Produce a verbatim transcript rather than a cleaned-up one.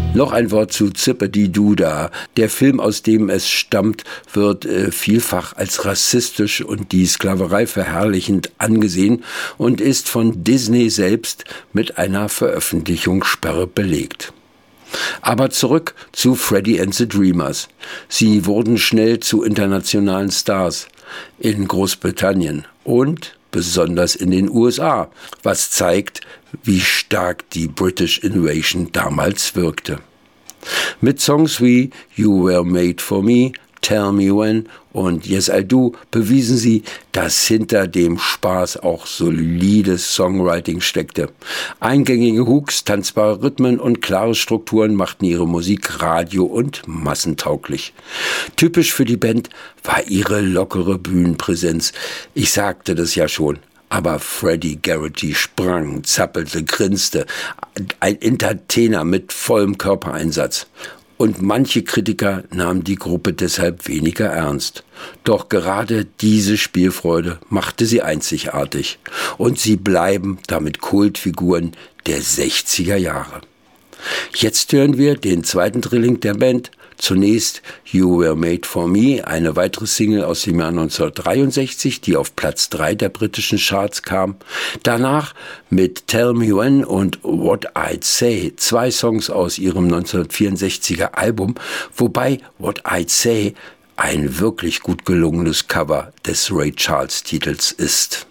Noch ein Wort zu Zippity-Doo Dah. Der Film, aus dem es stammt, wird äh, vielfach als rassistisch und die Sklaverei verherrlichend angesehen und ist von Disney selbst mit einer Veröffentlichungssperre belegt. Aber zurück zu Freddie and the Dreamers. Sie wurden schnell zu internationalen Stars in Großbritannien und besonders in den U S A, was zeigt, wie stark die British Invasion damals wirkte. Mit Songs wie You Were Made for Me, Tell Me When und Yes I Do bewiesen sie, dass hinter dem Spaß auch solides Songwriting steckte. Eingängige Hooks, tanzbare Rhythmen und klare Strukturen machten ihre Musik radio- und massentauglich. Typisch für die Band war ihre lockere Bühnenpräsenz. Ich sagte das ja schon. Aber Freddie Garrity sprang, zappelte, grinste. Ein Entertainer mit vollem Körpereinsatz. Und manche Kritiker nahmen die Gruppe deshalb weniger ernst. Doch gerade diese Spielfreude machte sie einzigartig. Und sie bleiben damit Kultfiguren der sechziger Jahre. Jetzt hören wir den zweiten Drilling der Band. Zunächst You Were Made for Me, eine weitere Single aus dem Jahr neunzehnhundertdreiundsechzig, die auf Platz drei der britischen Charts kam. Danach mit Tell Me When und What I'd Say, zwei Songs aus ihrem neunzehnhundertvierundsechziger Album, wobei What I'd Say ein wirklich gut gelungenes Cover des Ray Charles Titels ist.